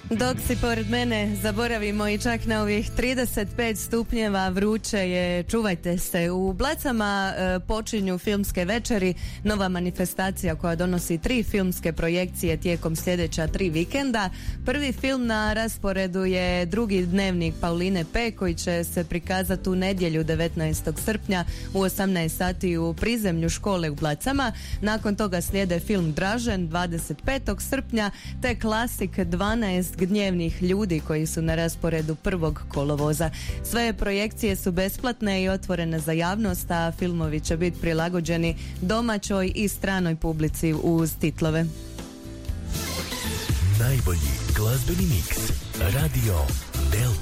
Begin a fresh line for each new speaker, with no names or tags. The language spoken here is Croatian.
Dok si pored mene, zaboravimo i čak na ovih 35 stupnjeva vruće je, čuvajte se. U Blecama počinju filmske večeri, nova manifestacija koja donosi 3 filmske projekcije tijekom sljedeća 3 vikenda. Prvi film na rasporedu je Drugi dnevnik Pauline P. koji će se prikazati u nedjelju 19. srpnja u 18 sati u prizemlju škole u Blecama. Nakon toga slijede film Dražen 25. srpnja te klasik 12 gnjevnih ljudi koji su na rasporedu 1. kolovoza. Sve projekcije su besplatne i otvorene za javnost, a filmovi će biti prilagođeni domaćoj i stranoj publici uz titlove.
Najbolji glazbeni miks Radio Delta.